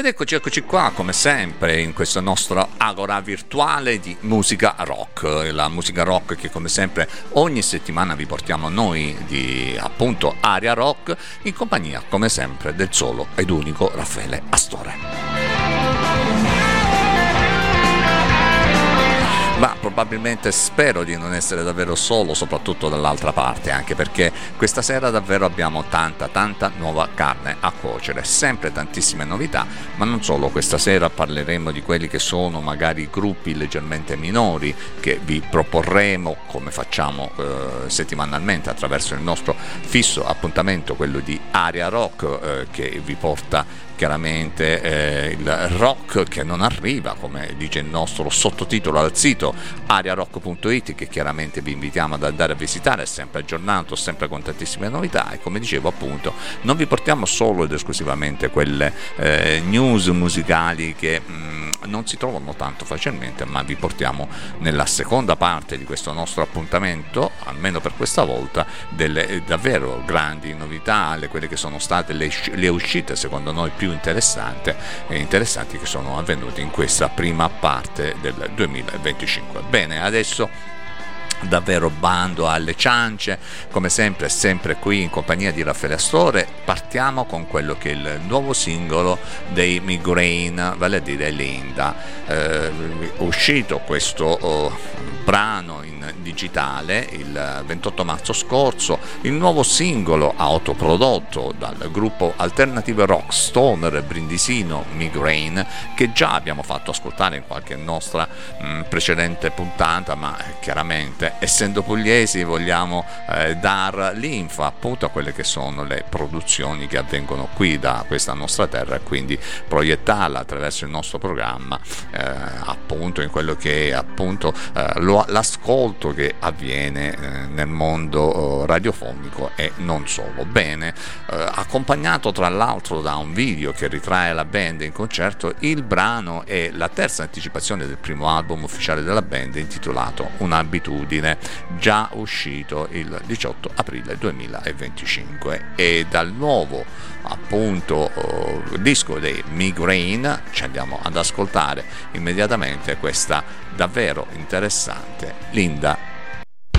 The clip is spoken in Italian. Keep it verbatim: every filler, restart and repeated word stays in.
Ed eccoci, eccoci qua, come sempre, in questo nostro agora virtuale di musica rock. La musica rock che, come sempre, ogni settimana vi portiamo noi di, appunto, Aria Rock, in compagnia, come sempre, del solo ed unico Raffaele Astore. Ma probabilmente spero di non essere davvero solo, soprattutto dall'altra parte, anche perché questa sera davvero abbiamo tanta tanta nuova carne a cuocere, sempre tantissime novità, ma non solo. Questa sera parleremo di quelli che sono magari gruppi leggermente minori che vi proporremo, come facciamo eh, settimanalmente attraverso il nostro fisso appuntamento, quello di Aria Rock, eh, che vi porta chiaramente eh, il rock che non arriva, come dice il nostro sottotitolo al sito ariarock punto it, che chiaramente vi invitiamo ad andare a visitare, è sempre aggiornato, sempre con tantissime novità. E come dicevo, appunto, non vi portiamo solo ed esclusivamente quelle eh, news musicali che mh, non si trovano tanto facilmente, ma vi portiamo nella seconda parte di questo nostro appuntamento, almeno per questa volta, delle davvero grandi novità, le, quelle che sono state le, le uscite secondo noi più interessanti e interessanti che sono avvenute in questa prima parte del duemilaventicinque. Bene, adesso davvero bando alle ciance, come sempre, sempre qui in compagnia di Raffaele Astore. Partiamo con quello che è il nuovo singolo dei Migraine, vale a dire Linda. Eh, uscito questo oh, brano in digitale il ventotto marzo scorso, il nuovo singolo autoprodotto dal gruppo alternative rock stoner brindisino Migraine, che già abbiamo fatto ascoltare in qualche nostra mh, precedente puntata, ma chiaramente, essendo pugliesi, vogliamo eh, dar linfa appunto a quelle che sono le produzioni che avvengono qui da questa nostra terra, e quindi proiettarla attraverso il nostro programma eh, appunto in quello che è appunto eh, lo, l'ascolto che avviene eh, nel mondo eh, radiofonico e non solo. Bene, eh, accompagnato tra l'altro da un video che ritrae la band in concerto. Il brano è la terza anticipazione del primo album ufficiale della band, intitolato Un'abitudine, già uscito il diciotto aprile duemilaventicinque. E dal nuovo appunto uh, disco dei Migraine ci andiamo ad ascoltare immediatamente questa davvero interessante Linda